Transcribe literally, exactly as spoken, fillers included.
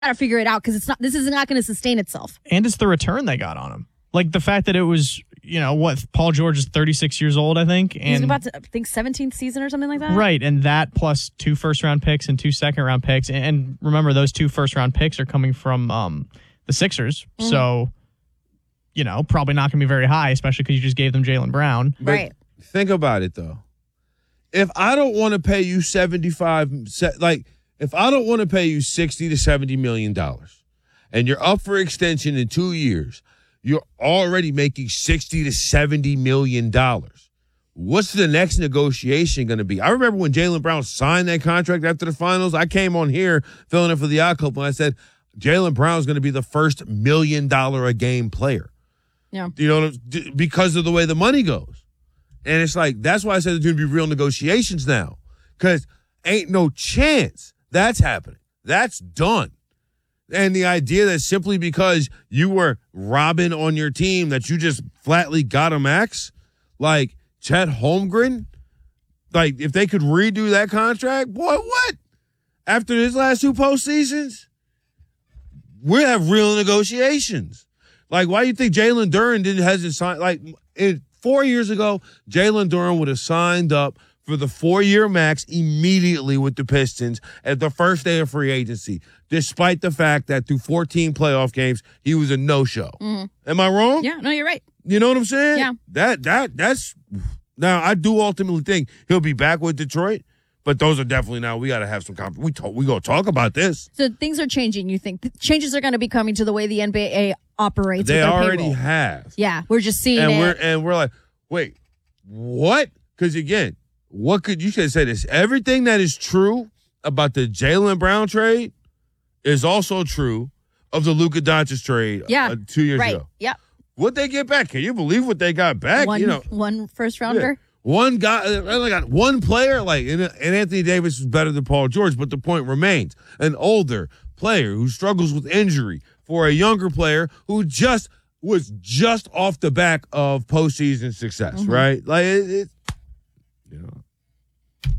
to figure it out because it's not. This is not going to sustain itself. And it's the return they got on him. Like the fact that it was, you know, what, Paul George is thirty-six years old, I think. And he's about to, I think, seventeenth season or something like that. Right, and that plus two first-round picks and two second-round picks. And, and remember, those two first-round picks are coming from um, the Sixers. Mm-hmm. So, you know, probably not going to be very high, especially because you just gave them Jaylen Brown. But right. Think about it, though. If I don't want to pay you seventy-five, like, if I don't want to pay you sixty to seventy million dollars and you're up for extension in two years, you're already making sixty to seventy million dollars. What's the next negotiation going to be? I remember when Jaylen Brown signed that contract after the finals, I came on here filling in for the Odd Couple, and I said, Jaylen Brown's going to be the first million dollar a game player. Yeah. You know, because of the way the money goes. And it's like, that's why I said there's going to be real negotiations now. Because ain't no chance that's happening. That's done. And the idea that simply because you were Robin on your team that you just flatly got a max, like Chet Holmgren, like if they could redo that contract, boy, what? After his last two postseasons, we have real negotiations. Like, why do you think Jalen Duren didn't hasn't signed? Like, it, four years ago, Jalen Duren would have signed up for the four-year max immediately with the Pistons at the first day of free agency, despite the fact that through fourteen playoff games, he was a no-show. Mm-hmm. Am I wrong? Yeah, no, you're right. You know what I'm saying? Yeah. That, that, that's, now I do ultimately think he'll be back with Detroit, but those are definitely now, we got to have some, comp- we talk, we going to talk about this. So things are changing, you think? Changes are going to be coming to the way the N B A operates. They with their already payroll. have. Yeah, we're just seeing and it. We're, and we're like, wait, what? Because again, what could you should say this? Everything that is true about the Jaylen Brown trade is also true of the Luka Doncic trade yeah, uh, two years right. ago. Yep. What they get back? Can you believe what they got back? One, you know, one first rounder. Yeah. One guy, they only got one player, like, and, and Anthony Davis is better than Paul George, but the point remains, an older player who struggles with injury for a younger player who just was just off the back of postseason success, mm-hmm. right? Like, it, it, you know,